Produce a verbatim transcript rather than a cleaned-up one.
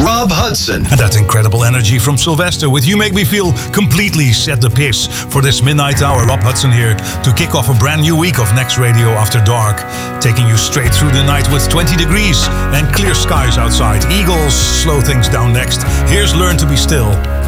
Rob Hudson. And that incredible energy from Sylvester with You Make Me Feel completely set the pace for this midnight hour. Rob Hudson here to kick off a brand new week of Next Radio After Dark, taking you straight through the night with twenty degrees and clear skies outside. Eagles slow things down next. Here's Learn to Be Still.